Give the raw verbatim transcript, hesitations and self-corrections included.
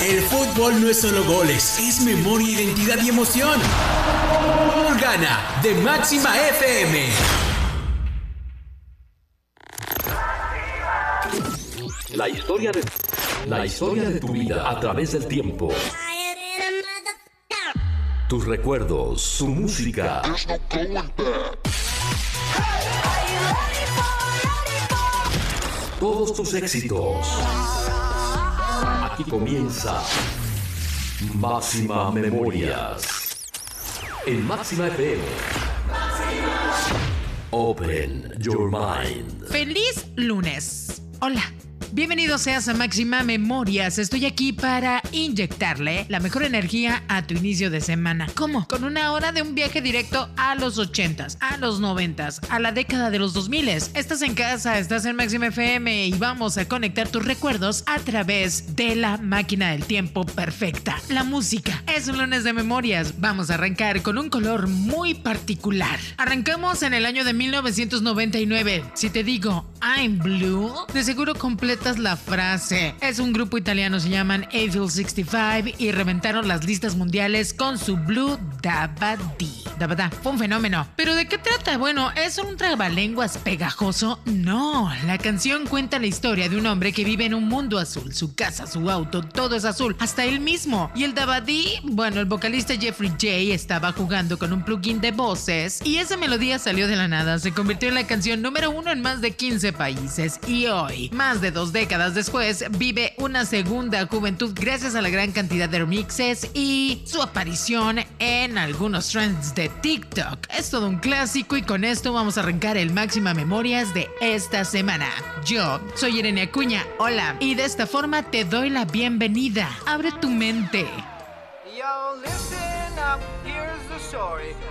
El fútbol no es solo goles, es memoria, identidad y emoción. Gana de Máxima F M. La historia de la historia de tu vida a través del tiempo. Tus recuerdos, tu música. Todos tus éxitos. Aquí comienza Máxima Memorias. En Máxima F M. Open your mind. ¡Feliz lunes! Hola. Bienvenido seas a Máxima Memorias. Estoy aquí para inyectarle la mejor energía a tu inicio de semana. ¿Cómo? Con una hora de un viaje directo a los ochentas, a los noventas, a la década de los dos miles. Estás en casa, estás en Máxima F M y vamos a conectar tus recuerdos a través de la máquina del tiempo perfecta. La música. Es un lunes de memorias. Vamos a arrancar con un color muy particular. Arrancamos en el año de mil novecientos noventa y nueve. Si te digo I'm Blue, de seguro completas la frase. Es un grupo italiano, se llaman Eiffel sesenta y cinco y reventaron las listas mundiales con su Blue Dabadi. Dabada. Fue un fenómeno. ¿Pero de qué trata? Bueno, ¿es un trabalenguas pegajoso? No. La canción cuenta la historia de un hombre que vive en un mundo azul. Su casa, su auto, todo es azul. Hasta él mismo. Y el Dabadi, bueno, el vocalista Jeffrey J estaba jugando con un plugin de voces y esa melodía salió de la nada. Se convirtió en la canción número uno en más de quince países. Y hoy, más de dos décadas después, vive una segunda juventud gracias a la gran cantidad de remixes y su aparición en algunos trends de TikTok. Es todo un clásico y con esto vamos a arrancar el Máxima Memorias de esta semana. Yo soy Irene Acuña, hola, y de esta forma te doy la bienvenida. Abre tu mente. Yo, listen up, here's the story.